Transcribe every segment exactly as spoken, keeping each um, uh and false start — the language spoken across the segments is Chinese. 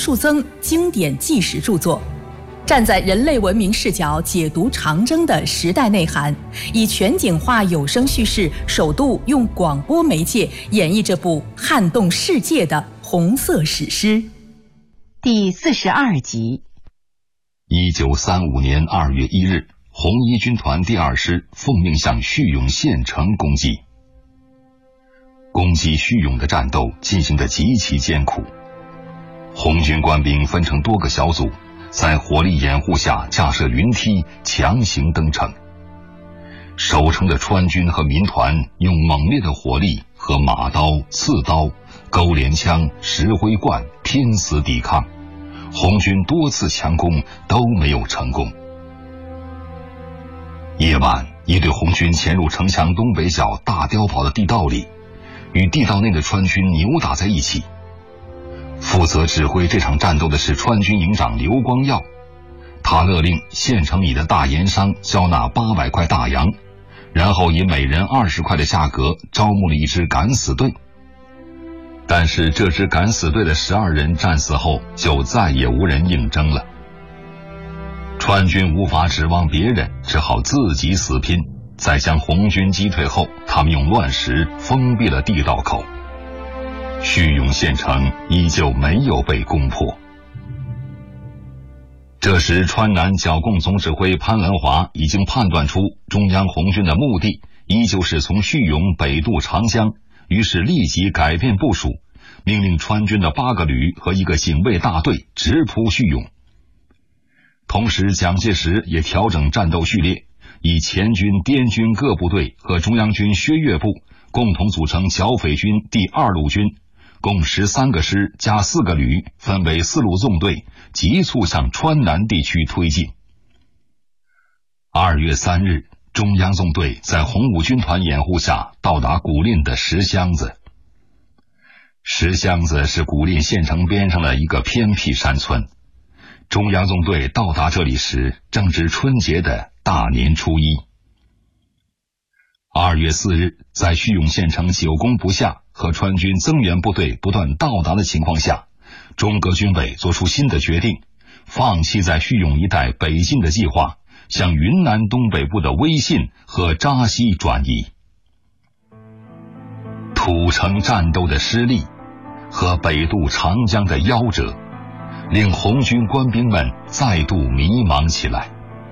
树增经典纪实著作，站在人类文明视角解读长征的时代内涵，以全景化有声叙事，首度用广播媒介演绎这部撼动世界的红色史诗。 第四十二集。 一九三五年二月一日，红一军团第二师奉命向叙永县城攻击。攻击叙永的战斗进行得极其艰苦，红军官兵分成多个小组，在火力掩护下架设云梯，强行登城。守城的川军和民团用猛烈的火力和马刀、刺刀、钩镰枪、石灰罐拼死抵抗，红军多次强攻都没有成功。夜晚，一队红军潜入城墙东北角大碉堡的地道里，与地道内的川军扭打在一起。负责指挥这场战斗的是川军营长刘光耀，他勒令县城里的大盐商交纳八百块大洋，然后以每人二十块的价格招募了一支敢死队。但是这支敢死队的十二人战死后，就再也无人应征了。川军无法指望别人，只好自己死拼。在将红军击退后，他们用乱石封闭了地道口。叙永县城依旧没有被攻破。这时川南剿共总指挥潘文华已经判断出中央红军的目的依旧是从叙永北渡长江，于是立即改变部署，命令川军的八个旅和一个警卫大队直扑叙永。同时蒋介石也调整战斗序列，以前军、滇军各部队和中央军薛岳部共同组成剿匪军第二路军，共十三个师加四个旅，分为四路纵队，急速向川南地区推进。二月三日，中央纵队在红五军团掩护下到达古蔺的石箱子。石箱子是古蔺县城边上的一个偏僻山村。中央纵队到达这里时，正值春节的大年初一。二月四日，在叙永县城久攻不下和川军增援部队不断到达的情况下，中革军委做出新的决定，放弃在叙永一带北进的计划，向云南东北部的威信和扎西转移。土城战斗的失利和北渡长江的夭折，令红军官兵们再度迷茫起来。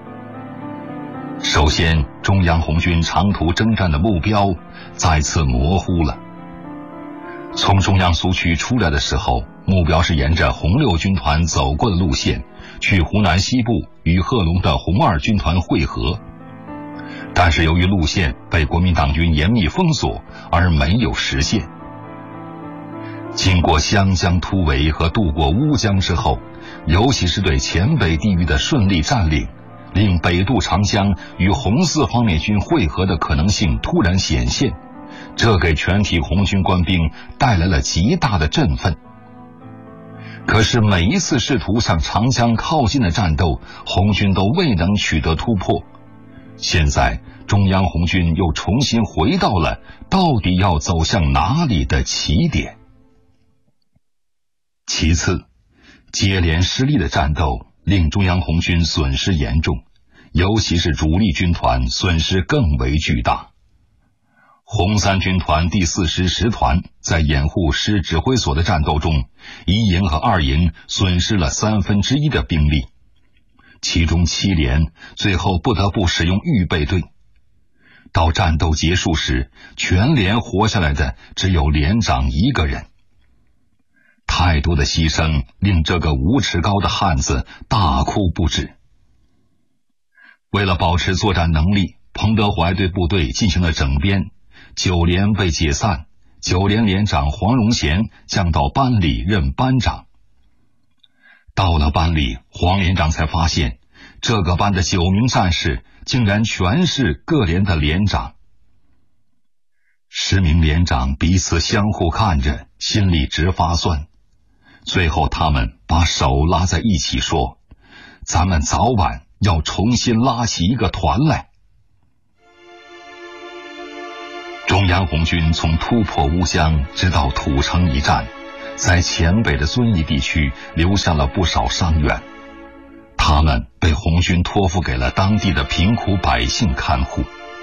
首先，中央红军长途征战的目标再次模糊了。从中央苏区出来的时候，目标是沿着红六军团走过的路线，去湖南西部与贺龙的红二军团会合。但是由于路线被国民党军严密封锁，而没有实现。经过湘江突围和渡过乌江之后，尤其是对黔北地域的顺利占领，令北渡长江与红四方面军会合的可能性突然显现，这给全体红军官兵带来了极大的振奋。可是每一次试图向长江靠近的战斗，红军都未能取得突破。现在中央红军又重新回到了到底要走向哪里的起点。其次，接连失利的战斗令中央红军损失严重，尤其是主力军团损失更为巨大。红三军团第四师十团在掩护师指挥所的战斗中，一营和二营损失了三分之一的兵力，其中七连最后不得不使用预备队。到战斗结束时，全连活下来的只有连长一个人。太多的牺牲令这个五尺高的汉子大哭不止。为了保持作战能力，彭德怀对部队进行了整编，九连被解散，九连连长黄荣贤降到班里任班长。到了班里，黄连长才发现，这个班的九名战士竟然全是各连的连长。十名连长彼此相互看着，心里直发酸。最后他们把手拉在一起说，咱们早晚要重新拉起一个团来。中央红军从突破乌江直到土城一战， 在黔北的遵义地区留下了不少伤员，他们被红军托付给了当地的贫苦百姓看护。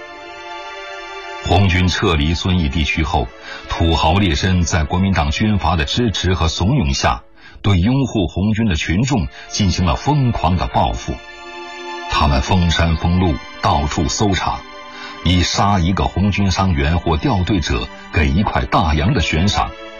红军撤离遵义地区后，土豪劣绅在国民党军阀的支持和怂恿下，对拥护红军的群众进行了疯狂的报复。他们封山封路，到处搜查，以杀一个红军伤员或掉队者给一块大洋的悬赏，